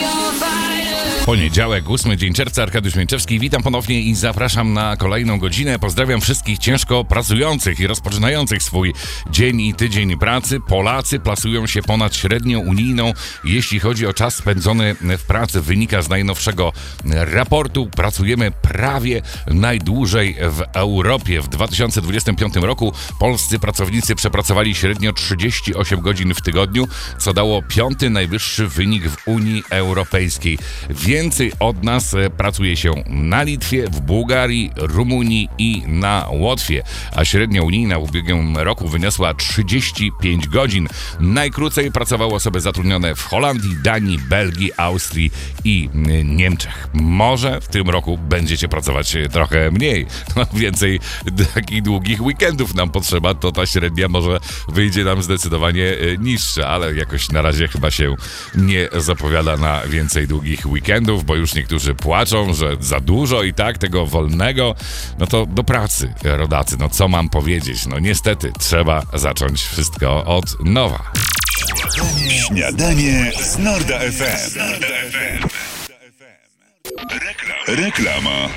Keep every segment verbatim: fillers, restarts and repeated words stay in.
Poniedziałek, ósmy dzień czerwca, Arkadiusz Mięczewski. Witam ponownie i zapraszam na kolejną godzinę. Pozdrawiam wszystkich ciężko pracujących i rozpoczynających swój dzień i tydzień pracy. Polacy plasują się ponad średnią unijną, jeśli chodzi o czas spędzony w pracy. Wynika z najnowszego raportu. Pracujemy prawie najdłużej w Europie. W dwa tysiące dwudziestym piątym roku polscy pracownicy przepracowali średnio trzydzieści osiem godzin w tygodniu, co dało piąty najwyższy wynik w Unii Europejskiej. Więcej od nas pracuje się na Litwie, w Bułgarii, Rumunii i na Łotwie, a średnia unijna w ubiegłym roku wyniosła trzydzieści pięć godzin. Najkrócej pracowały osoby zatrudnione w Holandii, Danii, Belgii, Austrii i Niemczech. Może w tym roku będziecie pracować trochę mniej. No, więcej takich długich weekendów nam potrzeba, to ta średnia może wyjdzie nam zdecydowanie niższa, ale jakoś na razie chyba się nie zapowiada na więcej długich weekendów, bo już niektórzy płaczą, że za dużo i tak tego wolnego. No to do pracy, rodacy. No co mam powiedzieć? No niestety trzeba zacząć wszystko od nowa. Śniadanie z Norda F M. Reklama.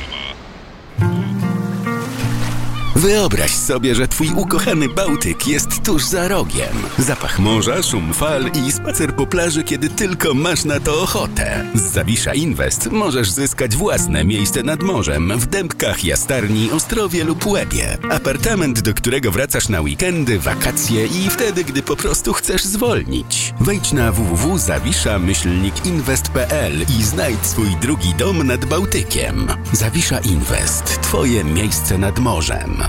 Wyobraź sobie, że twój ukochany Bałtyk jest tuż za rogiem. Zapach morza, szum fal i spacer po plaży, kiedy tylko masz na to ochotę. Z Zawisza Invest możesz zyskać własne miejsce nad morzem w Dębkach, Jastarni, Ostrowie lub Łebie. Apartament, do którego wracasz na weekendy, wakacje i wtedy, gdy po prostu chcesz zwolnić. Wejdź na w w w kropka zawisza myślnik inwest kropka p l i znajdź swój drugi dom nad Bałtykiem. Zawisza Invest. Twoje miejsce nad morzem.